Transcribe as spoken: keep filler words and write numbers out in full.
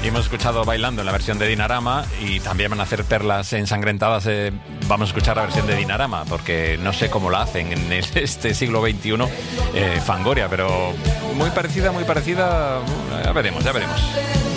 Y hemos escuchado Bailando en la versión de Dinarama, y también van a hacer Perlas ensangrentadas. Eh, vamos a escuchar la versión de Dinarama, porque no sé cómo la hacen en el, este siglo veintiuno, eh, Fangoria, pero muy parecida, muy parecida. Ya veremos, ya veremos.